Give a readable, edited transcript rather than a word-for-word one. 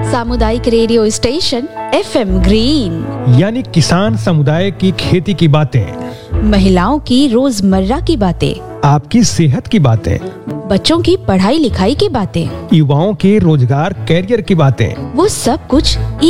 सामुदायिक radio station FM green, यानी किसान समुदाय की खेती की बातें, महिलाओं की रोजमर्रा की बातें, आपकी सेहत की बातें, बच्चों की पढ़ाई लिखाई की बातें, युवाओं के रोजगार कैरियर की बातें। वो सब कुछ